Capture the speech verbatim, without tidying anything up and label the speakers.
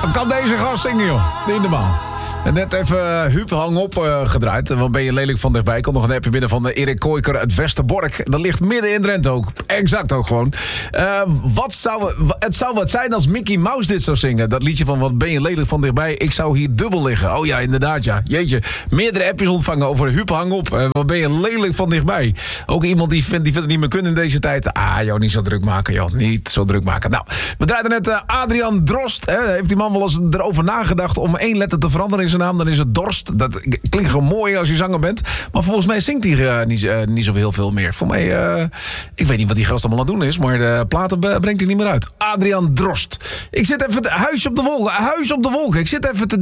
Speaker 1: Dan kan deze gast zingen, joh. Niet normaal. En net even uh, Huub hang op uh, gedraaid. Wat ben je lelijk van dichtbij. Komt nog een appje binnen van uh, Erik Kooiker uit Westerbork. Dat ligt midden in Drenthe ook. Exact ook gewoon. Uh, wat zou, het zou wat zijn als Mickey Mouse dit zou zingen. Dat liedje van wat ben je lelijk van dichtbij. Ik zou hier dubbel liggen. Oh ja, inderdaad ja. Jeetje. Meerdere appjes ontvangen over Huub hang op. Uh, wat ben je lelijk van dichtbij. Ook iemand die vindt, die vindt het niet meer kunnen in deze tijd. Ah joh, niet zo druk maken joh. Niet zo druk maken. Nou, we draaiden net uh, Adrian Drost. Hè. Heeft die man wel eens erover nagedacht om één letter te veranderen in zijn naam? Dan is het Dorst. Dat klinkt gewoon mooi als je zanger bent. Maar volgens mij zingt hij uh, niet, uh, niet zo heel veel meer. Voor mij, uh, ik weet niet wat die gast allemaal aan het doen is. Maar de platen brengt hij niet meer uit. Adrian Drost. Ik zit even, huis op de wolken. Huis op de wolken. Ik zit even te